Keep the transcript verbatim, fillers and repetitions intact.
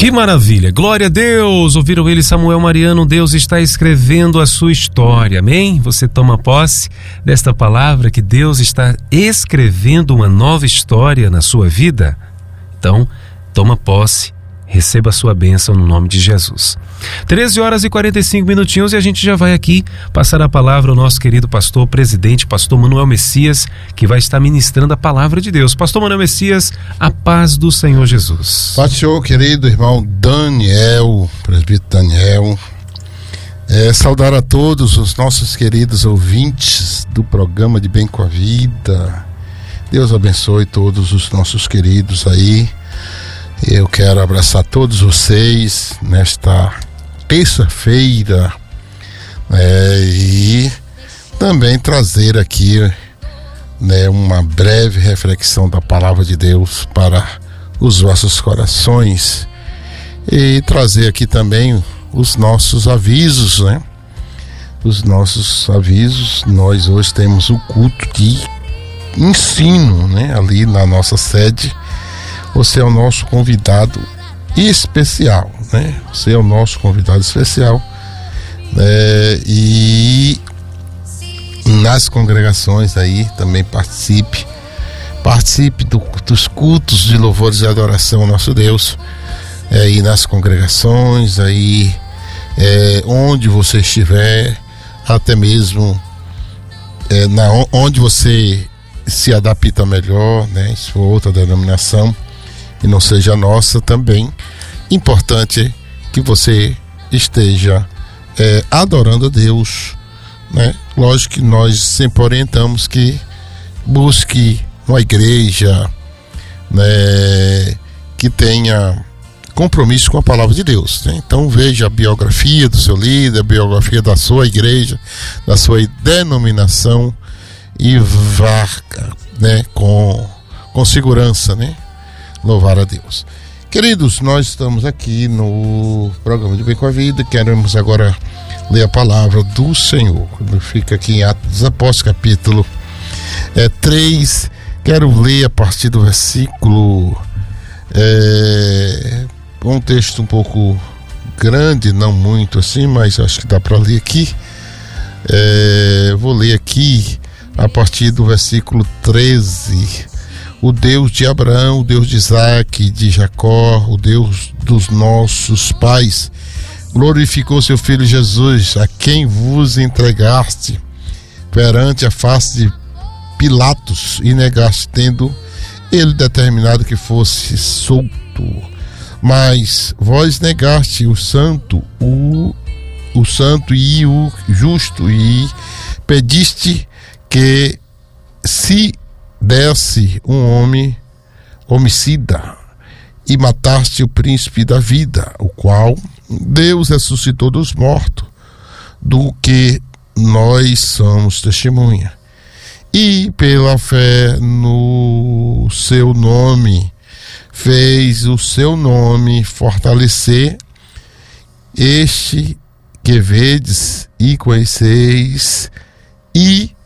Que maravilha, glória a Deus, ouviram ele, Samuel Mariano, Deus está escrevendo a sua história, amém? Você toma posse desta palavra que Deus está escrevendo uma nova história na sua vida? Então, toma posse, receba a sua bênção no nome de Jesus. treze horas e quarenta e cinco minutinhos e a gente já vai aqui passar a palavra ao nosso querido pastor presidente, pastor Manuel Messias, que vai estar ministrando a palavra de Deus. Pastor Manuel Messias, a paz do Senhor Jesus. Paz do Senhor, querido irmão Daniel, presbítero Daniel. É, saudar a todos os nossos queridos ouvintes do programa de Bem com a Vida. Deus abençoe todos os nossos queridos aí. Eu quero abraçar todos vocês nesta terça-feira, é, e também trazer aqui, né, uma breve reflexão da palavra de Deus para os vossos corações e trazer aqui também os nossos avisos, né? Os nossos avisos. Nós hoje temos o culto de ensino, né, ali na nossa sede. Você é o nosso convidado especial, né? Você é o nosso convidado especial, né? E nas congregações aí também participe, participe do, dos cultos de louvores e adoração ao nosso Deus, é, e nas congregações aí, é, onde você estiver, até mesmo é, na, onde você se adapta melhor, né? Se for outra denominação e não seja nossa também, importante que você esteja é, adorando a Deus, né? Lógico que nós sempre orientamos que busque uma igreja, né, que tenha compromisso com a palavra de Deus, né? Então veja a biografia do seu líder, a biografia da sua igreja, da sua denominação, e vá, né, com, com segurança, né? Louvar a Deus. Queridos, nós estamos aqui no programa de Bem com a Vida. Queremos agora ler a palavra do Senhor. Fica aqui em Atos dos Apóstolos, capítulo é, três. Quero ler a partir do versículo, é, um texto um pouco grande, não muito assim, mas acho que dá para ler aqui. É, vou ler aqui a partir do versículo treze. O Deus de Abraão, o Deus de Isaac, de Jacó, o Deus dos nossos pais, glorificou seu Filho Jesus, a quem vos entregaste perante a face de Pilatos e negaste, tendo ele determinado que fosse solto. Mas vós negaste o santo, o, o santo e o justo, e pediste que se desse um homem homicida, e mataste o príncipe da vida, o qual Deus ressuscitou dos mortos, do que nós somos testemunha. E pela fé no seu nome fez o seu nome fortalecer, este que vedes e conheceis, e